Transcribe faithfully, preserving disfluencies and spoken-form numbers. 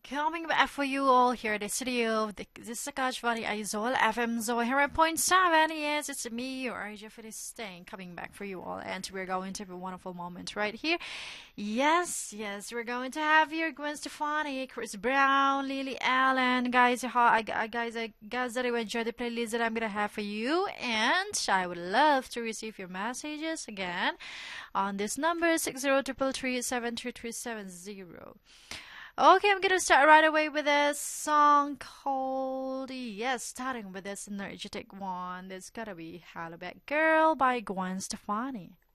Coming back for you all here at the studio. This is Akashvani Aizol, F M Zoe one hundred point seven. Yes, it's me, your R J for this thing, coming back for you all. And we're going to have a wonderful moment right here. Yes, yes, we're going to have here Gwen Stefani, Chris Brown, Lily Allen. Guys, I, I, guys, I guys that you enjoy the playlist that I'm going to have for you. And I would love to receive your messages again on this number, six zero three three seven three three seven zero. Okay, I'm gonna start right away with this song called, yes, starting with this energetic one. It's gotta be Hollaback Girl by Gwen Stefani.